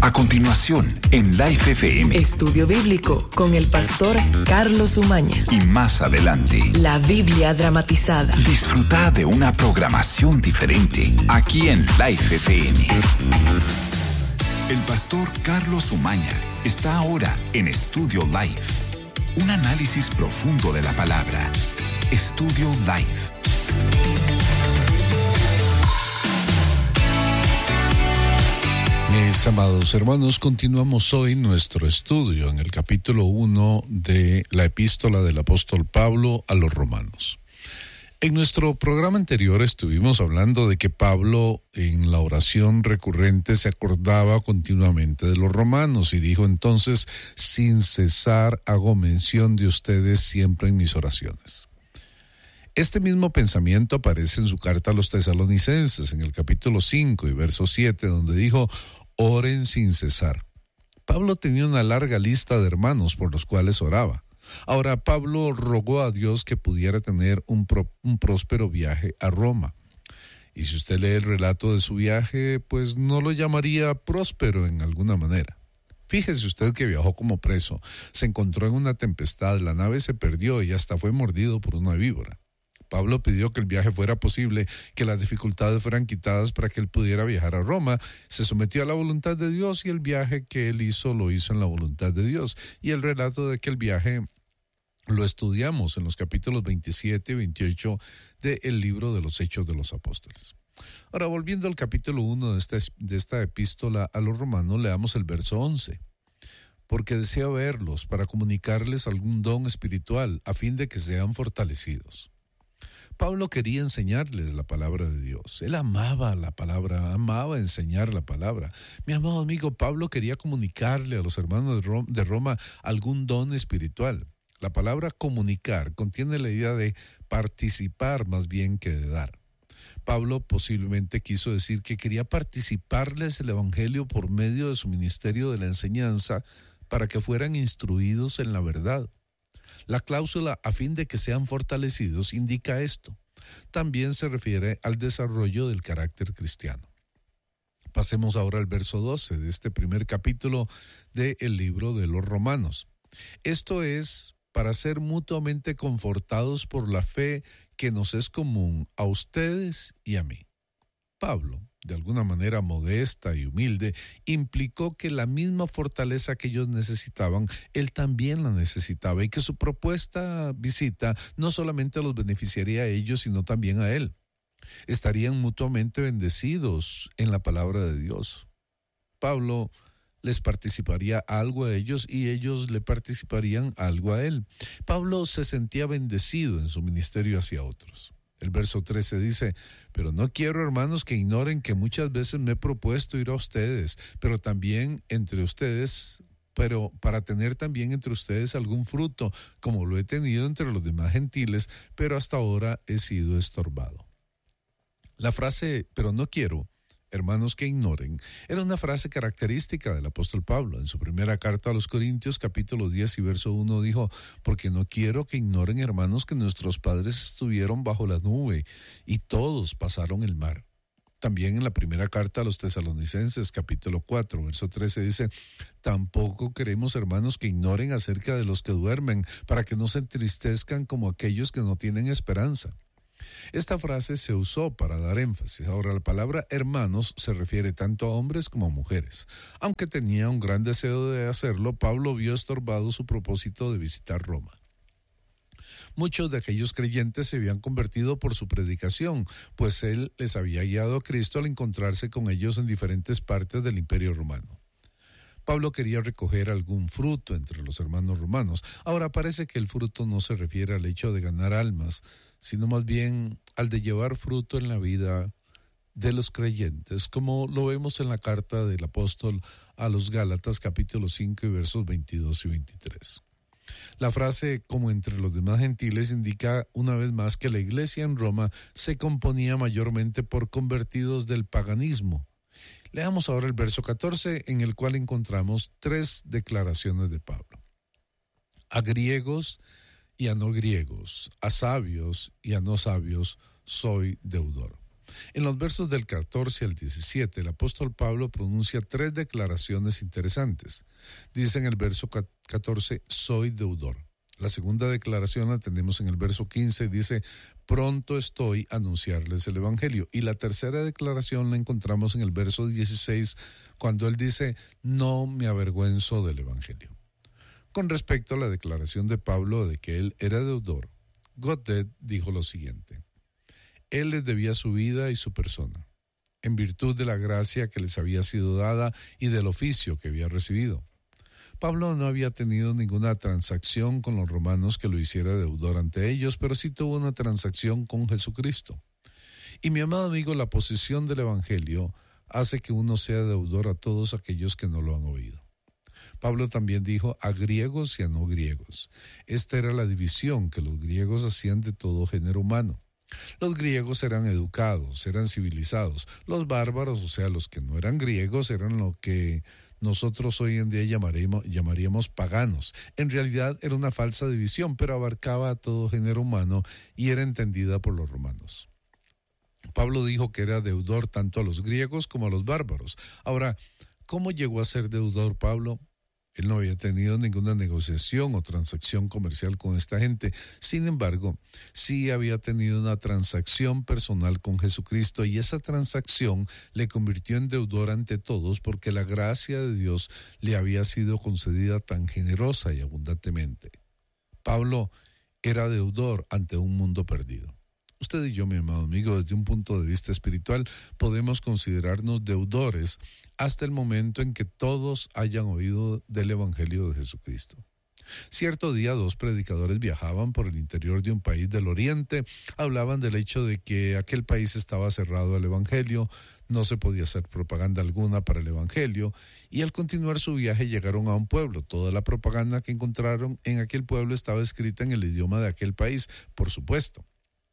A continuación, en Life FM. Estudio Bíblico con el pastor Carlos Umaña. Y más adelante, la Biblia dramatizada. Disfruta de una programación diferente aquí en Life FM. El pastor Carlos Umaña está ahora en Estudio Life. Un análisis profundo de la palabra. Estudio Life. Mis amados hermanos, continuamos hoy nuestro estudio en el capítulo 1 de la epístola del apóstol Pablo a los romanos. En nuestro programa anterior estuvimos hablando de que Pablo en la oración recurrente se acordaba continuamente de los romanos y dijo entonces: sin cesar hago mención de ustedes siempre en mis oraciones. Este mismo pensamiento aparece en su carta a los tesalonicenses en el capítulo 5 y verso 7, donde dijo: oren sin cesar. Pablo tenía una larga lista de hermanos por los cuales oraba. Ahora, Pablo rogó a Dios que pudiera tener un próspero viaje a Roma. Y si usted lee el relato de su viaje, pues no lo llamaría próspero en alguna manera. Fíjese usted que viajó como preso, se encontró en una tempestad, la nave se perdió y hasta fue mordido por una víbora. Pablo pidió que el viaje fuera posible, que las dificultades fueran quitadas para que él pudiera viajar a Roma. Se sometió a la voluntad de Dios y el viaje que él hizo lo hizo en la voluntad de Dios. Y el relato de que el viaje lo estudiamos en los capítulos 27 y 28 del libro de los Hechos de los Apóstoles. Ahora, volviendo al capítulo 1 de esta epístola a los romanos, leamos el verso 11. Porque desea verlos para comunicarles algún don espiritual a fin de que sean fortalecidos. Pablo quería enseñarles la palabra de Dios. Él amaba la palabra, amaba enseñar la palabra. Mi amado amigo, Pablo quería comunicarle a los hermanos de Roma algún don espiritual. La palabra comunicar contiene la idea de participar más bien que de dar. Pablo posiblemente quiso decir que quería participarles el evangelio por medio de su ministerio de la enseñanza para que fueran instruidos en la verdad. La cláusula a fin de que sean fortalecidos indica esto. También se refiere al desarrollo del carácter cristiano. Pasemos ahora al verso 12 de este primer capítulo del libro de los Romanos. Esto es para ser mutuamente confortados por la fe que nos es común a ustedes y a mí. Pablo, de alguna manera modesta y humilde, implicó que la misma fortaleza que ellos necesitaban, él también la necesitaba y que su propuesta visita no solamente los beneficiaría a ellos, sino también a él. Estarían mutuamente bendecidos en la palabra de Dios. Pablo les participaría algo a ellos y ellos le participarían algo a él. Pablo se sentía bendecido en su ministerio hacia otros. El verso 13 dice: pero no quiero, hermanos, que ignoren que muchas veces me he propuesto ir a ustedes, pero para tener también entre ustedes algún fruto, como lo he tenido entre los demás gentiles, pero hasta ahora he sido estorbado. La frase, pero no quiero, hermanos, que ignoren, era una frase característica del apóstol Pablo. En su primera carta a los Corintios, capítulo 10 y verso 1, dijo: porque no quiero que ignoren, hermanos, que nuestros padres estuvieron bajo la nube y todos pasaron el mar. También en la primera carta a los tesalonicenses, capítulo 4, verso 13, dice: tampoco queremos, hermanos, que ignoren acerca de los que duermen, para que no se entristezcan como aquellos que no tienen esperanza. Esta frase se usó para dar énfasis. Ahora, la palabra hermanos se refiere tanto a hombres como a mujeres. Aunque tenía un gran deseo de hacerlo, Pablo vio estorbado su propósito de visitar Roma. Muchos de aquellos creyentes se habían convertido por su predicación, pues él les había guiado a Cristo al encontrarse con ellos en diferentes partes del Imperio Romano. Pablo quería recoger algún fruto entre los hermanos romanos. Ahora parece que el fruto no se refiere al hecho de ganar almas, sino más bien al de llevar fruto en la vida de los creyentes, como lo vemos en la carta del apóstol a los Gálatas, capítulo 5 y versos 22 y 23. La frase como entre los demás gentiles indica una vez más que la iglesia en Roma se componía mayormente por convertidos del paganismo. Leamos ahora el verso 14, en el cual encontramos 3 declaraciones de Pablo. A griegos y a no griegos, a sabios y a no sabios soy deudor. En los versos del 14 al 17, el apóstol Pablo pronuncia 3 declaraciones interesantes. Dice en el verso 14, soy deudor. La segunda declaración la tenemos en el verso 15, dice, pronto estoy a anunciarles el evangelio. Y la tercera declaración la encontramos en el verso 16, cuando él dice, no me avergüenzo del evangelio. Con respecto a la declaración de Pablo de que él era deudor, Godet dijo lo siguiente, él les debía su vida y su persona, en virtud de la gracia que les había sido dada y del oficio que había recibido. Pablo no había tenido ninguna transacción con los romanos que lo hiciera deudor ante ellos, pero sí tuvo una transacción con Jesucristo. Y mi amado amigo, la posesión del evangelio hace que uno sea deudor a todos aquellos que no lo han oído. Pablo también dijo a griegos y a no griegos. Esta era la división que los griegos hacían de todo género humano. Los griegos eran educados, eran civilizados. Los bárbaros, o sea, los que no eran griegos, eran lo que nosotros hoy en día llamaríamos paganos. En realidad era una falsa división, pero abarcaba a todo género humano y era entendida por los romanos. Pablo dijo que era deudor tanto a los griegos como a los bárbaros. Ahora, ¿cómo llegó a ser deudor Pablo? Él no había tenido ninguna negociación o transacción comercial con esta gente. Sin embargo, sí había tenido una transacción personal con Jesucristo y esa transacción le convirtió en deudor ante todos porque la gracia de Dios le había sido concedida tan generosa y abundantemente. Pablo era deudor ante un mundo perdido. Usted y yo, mi amado amigo, desde un punto de vista espiritual, podemos considerarnos deudores hasta el momento en que todos hayan oído del Evangelio de Jesucristo. Cierto día, 2 predicadores viajaban por el interior de un país del Oriente, hablaban del hecho de que aquel país estaba cerrado al Evangelio, no se podía hacer propaganda alguna para el Evangelio, y al continuar su viaje llegaron a un pueblo. Toda la propaganda que encontraron en aquel pueblo estaba escrita en el idioma de aquel país, por supuesto.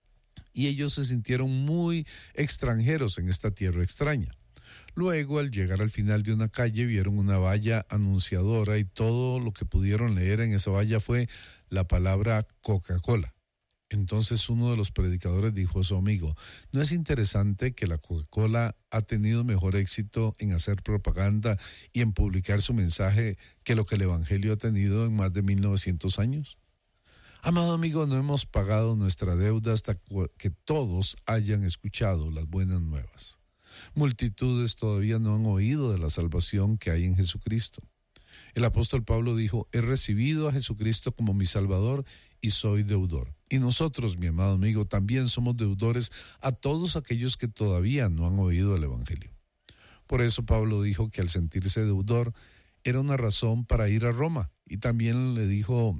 Y ellos se sintieron muy extranjeros en esta tierra extraña. Luego, al llegar al final de una calle, vieron una valla anunciadora y todo lo que pudieron leer en esa valla fue la palabra Coca-Cola. Entonces uno de los predicadores dijo a su amigo, ¿no es interesante que la Coca-Cola ha tenido mejor éxito en hacer propaganda y en publicar su mensaje que lo que el Evangelio ha tenido en más de 1900 años? Amado amigo, no hemos pagado nuestra deuda hasta que todos hayan escuchado las buenas nuevas. Multitudes todavía no han oído de la salvación que hay en Jesucristo. El apóstol Pablo dijo, he recibido a Jesucristo como mi Salvador y soy deudor. Y nosotros, mi amado amigo, también somos deudores a todos aquellos que todavía no han oído el Evangelio. Por eso Pablo dijo que al sentirse deudor era una razón para ir a Roma. Y también le dijo...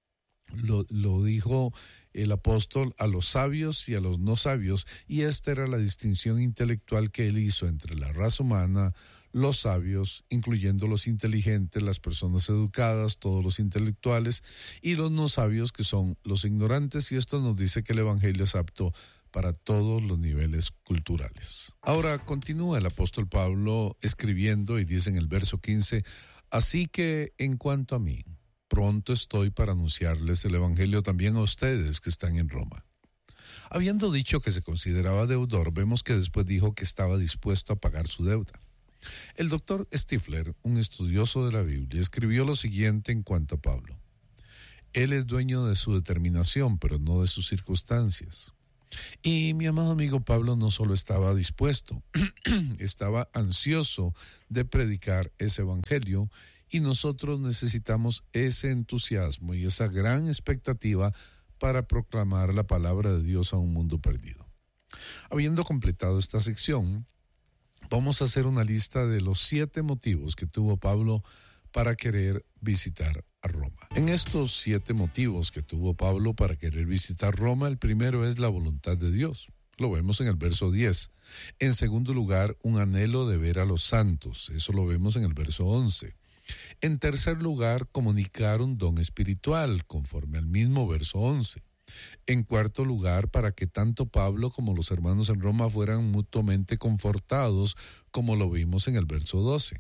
Lo dijo el apóstol a los sabios y a los no sabios, y esta era la distinción intelectual que él hizo entre la raza humana, los sabios, incluyendo los inteligentes, las personas educadas, todos los intelectuales, y los no sabios, que son los ignorantes, y esto nos dice que el Evangelio es apto para todos los niveles culturales. Ahora continúa el apóstol Pablo escribiendo y dice en el verso 15, así que en cuanto a mí, pronto estoy para anunciarles el Evangelio también a ustedes que están en Roma. Habiendo dicho que se consideraba deudor, vemos que después dijo que estaba dispuesto a pagar su deuda. El doctor Stifler, un estudioso de la Biblia, escribió lo siguiente en cuanto a Pablo. Él es dueño de su determinación, pero no de sus circunstancias. Y mi amado amigo Pablo no solo estaba dispuesto, estaba ansioso de predicar ese Evangelio. Y nosotros necesitamos ese entusiasmo y esa gran expectativa para proclamar la palabra de Dios a un mundo perdido. Habiendo completado esta sección, vamos a hacer una lista de los 7 motivos que tuvo Pablo para querer visitar a Roma. En estos 7 motivos que tuvo Pablo para querer visitar Roma, el primero es la voluntad de Dios. Lo vemos en el verso 10. En segundo lugar, un anhelo de ver a los santos. Eso lo vemos en el verso 11. En tercer lugar, comunicar un don espiritual, conforme al mismo verso 11. En cuarto lugar, para que tanto Pablo como los hermanos en Roma fueran mutuamente confortados, como lo vimos en el verso 12.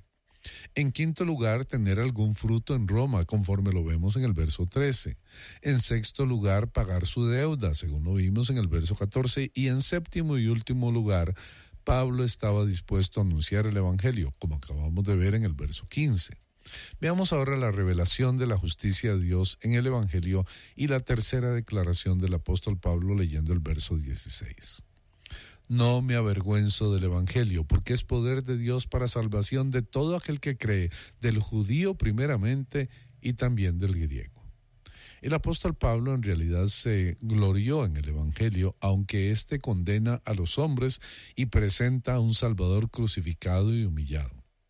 En quinto lugar, tener algún fruto en Roma, conforme lo vemos en el verso 13. En sexto lugar, pagar su deuda, según lo vimos en el verso 14. Y en séptimo y último lugar, Pablo estaba dispuesto a anunciar el Evangelio, como acabamos de ver en el verso 15. Veamos ahora la revelación de la justicia de Dios en el Evangelio y la tercera declaración del apóstol Pablo leyendo el verso 16. No me avergüenzo del Evangelio, porque es poder de Dios para salvación de todo aquel que cree, del judío primeramente y también del griego. El apóstol Pablo en realidad se glorió en el Evangelio, aunque éste condena a los hombres y presenta a un Salvador crucificado y humillado.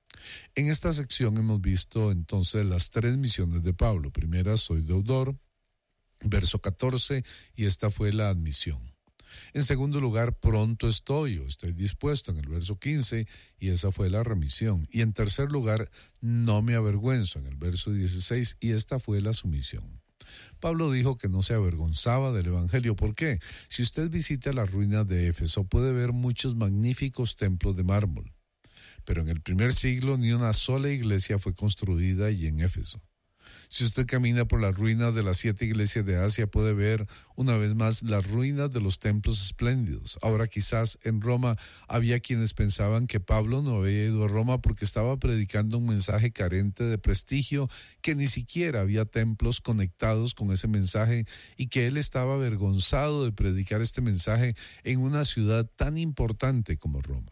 En esta sección hemos visto entonces las tres misiones de Pablo. Primera, soy deudor, verso 14, y esta fue la admisión. En segundo lugar, pronto estoy o estoy dispuesto en el verso 15, y esa fue la remisión. Y en tercer lugar, no me avergüenzo en el verso 16, y esta fue la sumisión. Pablo dijo que no se avergonzaba del Evangelio. ¿Por qué? Si usted visita las ruinas de Éfeso, puede ver muchos magníficos templos de mármol. Pero en el primer siglo ni una sola iglesia fue construida allí en Éfeso. Si usted camina por las ruinas de las 7 iglesias de Asia, puede ver una vez más las ruinas de los templos espléndidos. Ahora quizás en Roma había quienes pensaban que Pablo no había ido a Roma porque estaba predicando un mensaje carente de prestigio, que ni siquiera había templos conectados con ese mensaje y que él estaba avergonzado de predicar este mensaje en una ciudad tan importante como Roma.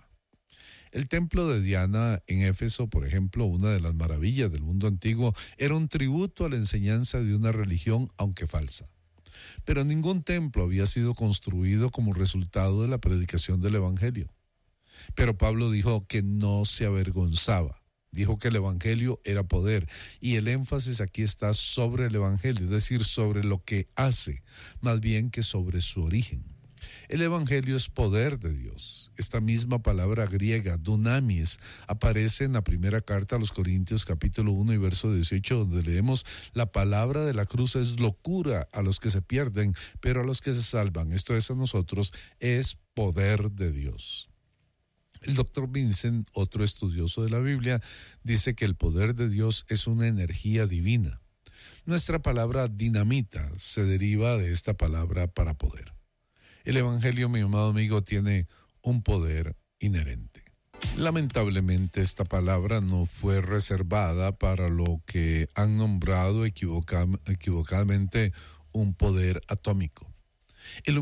El templo de Diana en Éfeso, por ejemplo, una de las maravillas del mundo antiguo, era un tributo a la enseñanza de una religión, aunque falsa. Pero ningún templo había sido construido como resultado de la predicación del Evangelio. Pero Pablo dijo que no se avergonzaba. Dijo que el Evangelio era poder, y el énfasis aquí está sobre el Evangelio, es decir, sobre lo que hace, más bien que sobre su origen. El Evangelio es poder de Dios. Esta misma palabra griega, dunamis, aparece en la primera carta a los Corintios, capítulo 1 y verso 18, donde leemos: la palabra de la cruz es locura a los que se pierden, pero a los que se salvan, esto es a nosotros, es poder de Dios. El doctor Vincent, otro estudioso de la Biblia, dice que el poder de Dios es una energía divina. Nuestra palabra dinamita se deriva de esta palabra para poder. El Evangelio, mi amado amigo, tiene un poder inherente. Lamentablemente, esta palabra no fue reservada para lo que han nombrado equivocadamente un poder atómico. El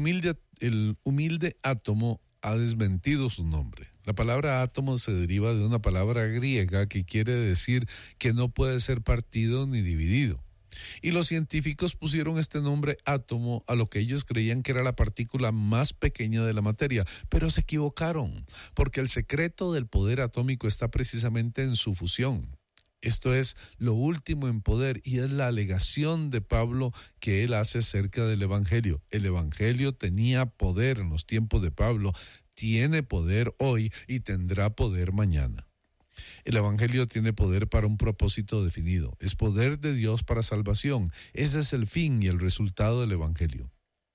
humilde átomo ha desmentido su nombre. La palabra átomo se deriva de una palabra griega que quiere decir que no puede ser partido ni dividido. Y los científicos pusieron este nombre átomo a lo que ellos creían que era la partícula más pequeña de la materia, pero se equivocaron, porque el secreto del poder atómico está precisamente en su fusión. Esto es lo último en poder y es la alegación de Pablo que él hace acerca del Evangelio. El Evangelio tenía poder en los tiempos de Pablo, tiene poder hoy y tendrá poder mañana. El Evangelio tiene poder para un propósito definido. Es poder de Dios para salvación. Ese es el fin y el resultado del Evangelio.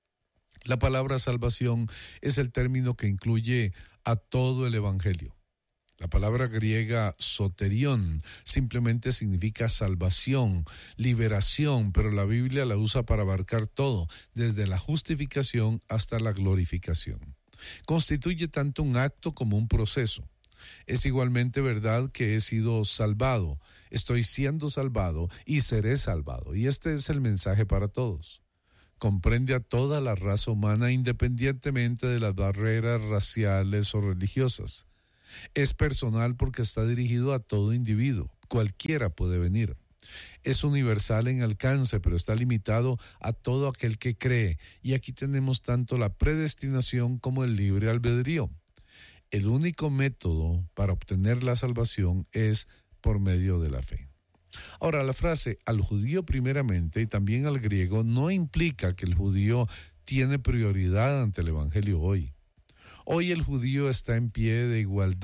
La palabra salvación es el término que incluye a todo el Evangelio. La palabra griega soterión simplemente significa salvación, liberación, pero la Biblia la usa para abarcar todo, desde la justificación hasta la glorificación. Constituye tanto un acto como un proceso. Es igualmente verdad que he sido salvado, estoy siendo salvado y seré salvado. Y este es el mensaje para todos. Comprende a toda la raza humana independientemente de las barreras raciales o religiosas. Es personal porque está dirigido a todo individuo, cualquiera puede venir. Es universal en alcance, pero está limitado a todo aquel que cree. Y aquí tenemos tanto la predestinación como el libre albedrío. El único método para obtener la salvación es por medio de la fe. Ahora, la frase al judío primeramente y también al griego no implica que el judío tiene prioridad ante el Evangelio hoy. Hoy el judío está en pie de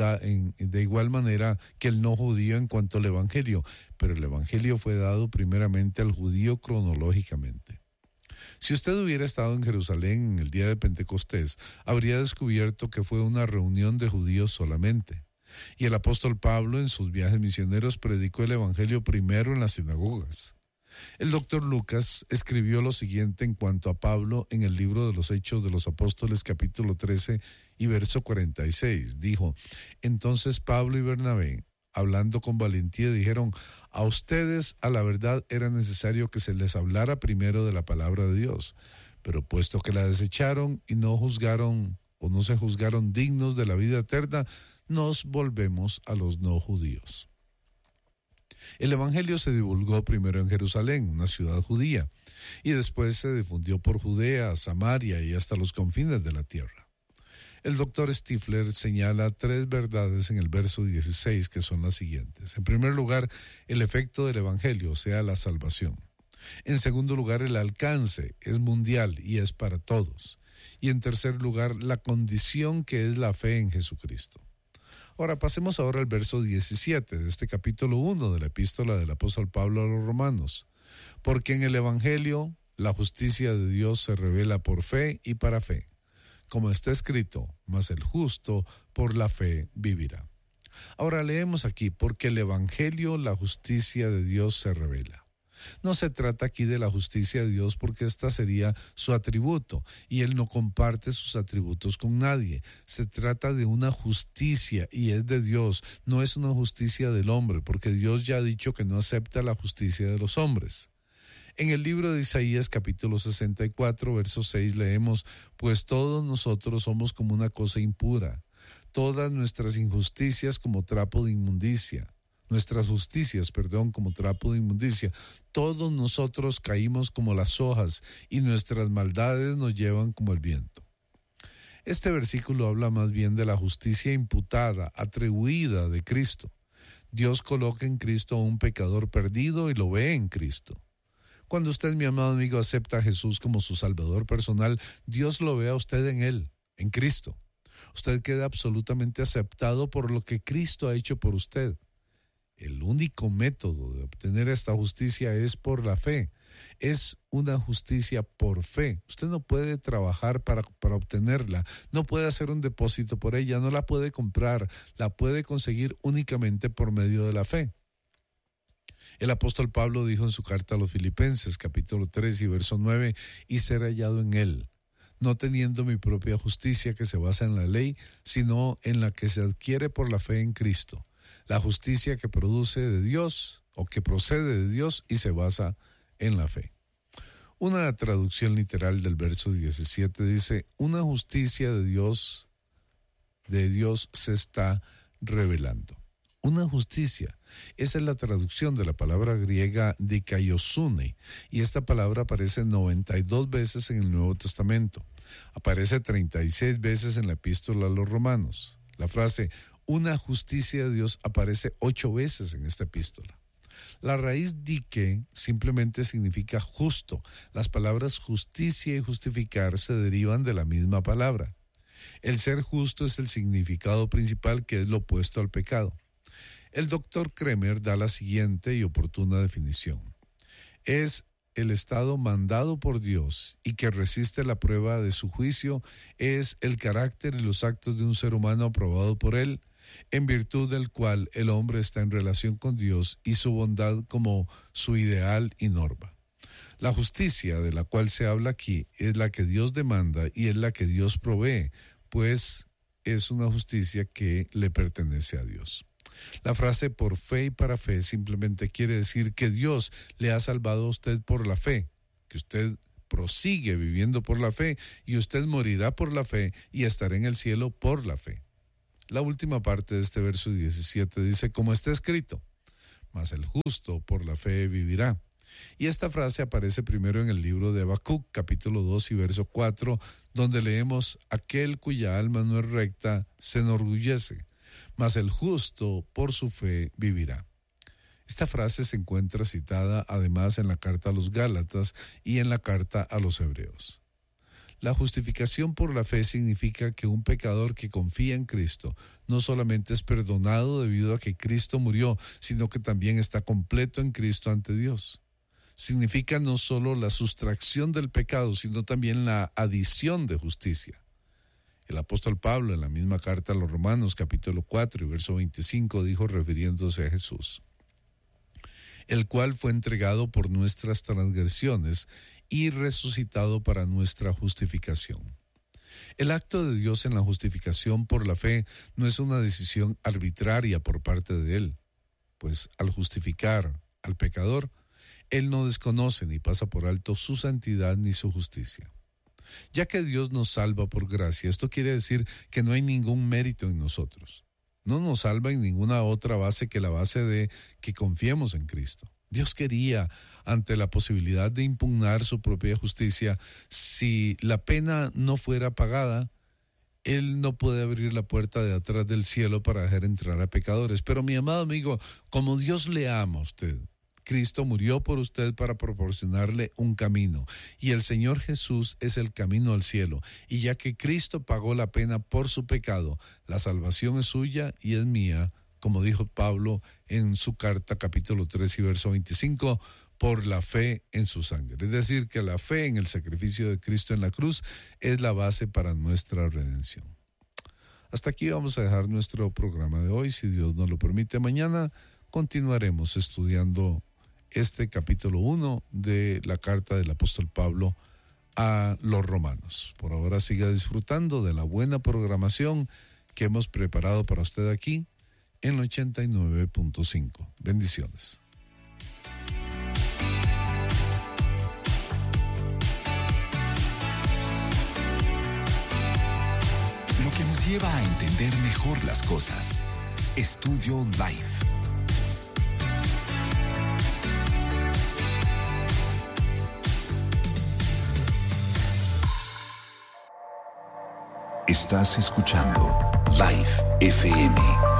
igual manera que el no judío en cuanto al Evangelio, pero el Evangelio fue dado primeramente al judío cronológicamente. Si usted hubiera estado en Jerusalén en el día de Pentecostés, habría descubierto que fue una reunión de judíos solamente. Y el apóstol Pablo en sus viajes misioneros predicó el evangelio primero en las sinagogas. El doctor Lucas escribió lo siguiente en cuanto a Pablo en el libro de los Hechos de los Apóstoles capítulo 13 y verso 46. Dijo: entonces Pablo y Bernabé, hablando con valentía, dijeron: a ustedes a la verdad era necesario que se les hablara primero de la palabra de Dios, pero puesto que la desecharon y no juzgaron o no se juzgaron dignos de la vida eterna, nos volvemos a los no judíos. El evangelio se divulgó primero en Jerusalén, una ciudad judía, y después se difundió por Judea, Samaria y hasta los confines de la tierra. El doctor Stifler señala 3 verdades en el verso 16 que son las siguientes. En primer lugar, el efecto del evangelio, o sea, la salvación. En segundo lugar, el alcance es mundial y es para todos. Y en tercer lugar, la condición que es la fe en Jesucristo. Ahora pasemos ahora al verso 17 de este capítulo 1 de la epístola del apóstol Pablo a los Romanos. Porque en el evangelio la justicia de Dios se revela por fe y para fe. Como está escrito: mas el justo por la fe vivirá. Ahora leemos aquí: porque el evangelio la justicia de Dios se revela. No se trata aquí de la justicia de Dios porque esta sería su atributo y Él no comparte sus atributos con nadie. Se trata de una justicia y es de Dios, no es una justicia del hombre, porque Dios ya ha dicho que no acepta la justicia de los hombres. En el libro de Isaías capítulo 64 verso 6 leemos: pues todos nosotros somos como una cosa impura, todas nuestras injusticias como trapo de inmundicia. Nuestras justicias, como trapo de inmundicia. Todos nosotros caímos como las hojas y nuestras maldades nos llevan como el viento. Este versículo habla más bien de la justicia imputada, atribuida de Cristo. Dios coloca en Cristo a un pecador perdido y lo ve en Cristo. Cuando usted, mi amado amigo, acepta a Jesús como su Salvador personal, Dios lo ve a usted en Él, en Cristo. Usted queda absolutamente aceptado por lo que Cristo ha hecho por usted. El único método de obtener esta justicia es por la fe. Es una justicia por fe. Usted no puede trabajar para obtenerla, no puede hacer un depósito por ella, no la puede comprar, la puede conseguir únicamente por medio de la fe. El apóstol Pablo dijo en su carta a los Filipenses, capítulo 3 y verso 9, y ser hallado en él, no teniendo mi propia justicia que se basa en la ley, sino en la que se adquiere por la fe en Cristo. La justicia que produce de Dios o que procede de Dios y se basa en la fe. Una traducción literal del verso 17 dice: una justicia de Dios se está revelando. Una justicia. Esa es la traducción de la palabra griega dikaiosune, y esta palabra aparece 92 veces en el Nuevo Testamento. Aparece 36 veces en la epístola a los Romanos. La frase una justicia de Dios aparece 8 veces en esta epístola. La raíz dike simplemente significa justo. Las palabras justicia y justificar se derivan de la misma palabra. El ser justo es el significado principal, que es lo opuesto al pecado. El doctor Kremer da la siguiente y oportuna definición. Es el estado mandado por Dios y que resiste la prueba de su juicio, es el carácter y los actos de un ser humano aprobado por él, en virtud del cual el hombre está en relación con Dios y su bondad como su ideal y norma. La justicia de la cual se habla aquí es la que Dios demanda y es la que Dios provee, pues es una justicia que le pertenece a Dios. La frase por fe y para fe simplemente quiere decir que Dios le ha salvado a usted por la fe, que usted prosigue viviendo por la fe y usted morirá por la fe y estará en el cielo por la fe. La última parte de este verso 17 dice: como está escrito, mas el justo por la fe vivirá. Y esta frase aparece primero en el libro de Habacuc, capítulo 2 y verso 4, donde leemos: aquel cuya alma no es recta se enorgullece, mas el justo por su fe vivirá. Esta frase se encuentra citada además en la carta a los Gálatas y en la carta a los Hebreos. La justificación por la fe significa que un pecador que confía en Cristo no solamente es perdonado debido a que Cristo murió, sino que también está completo en Cristo ante Dios. Significa no solo la sustracción del pecado, sino también la adición de justicia. El apóstol Pablo, en la misma carta a los Romanos, capítulo 4 y verso 25, dijo refiriéndose a Jesús: el cual fue entregado por nuestras transgresiones y resucitado para nuestra justificación. El acto de Dios en la justificación por la fe no es una decisión arbitraria por parte de Él, pues al justificar al pecador, Él no desconoce ni pasa por alto su santidad ni su justicia. Ya que Dios nos salva por gracia, esto quiere decir que no hay ningún mérito en nosotros. No nos salva en ninguna otra base que la base de que confiemos en Cristo. Dios quería, ante la posibilidad de impugnar su propia justicia, si la pena no fuera pagada, Él no puede abrir la puerta de atrás del cielo para dejar entrar a pecadores. Pero mi amado amigo, como Dios le ama a usted, Cristo murió por usted para proporcionarle un camino, y el Señor Jesús es el camino al cielo, y ya que Cristo pagó la pena por su pecado, la salvación es suya y es mía, como dijo Pablo en su carta capítulo 3 y verso 25, por la fe en su sangre. Es decir, que la fe en el sacrificio de Cristo en la cruz es la base para nuestra redención. Hasta aquí vamos a dejar nuestro programa de hoy. Si Dios nos lo permite, mañana continuaremos estudiando este capítulo 1 de la carta del apóstol Pablo a los romanos. Por ahora siga disfrutando de la buena programación que hemos preparado para usted aquí en 89.5. Bendiciones. Lo que nos lleva a entender mejor las cosas. Estudio Life. Estás escuchando Life FM.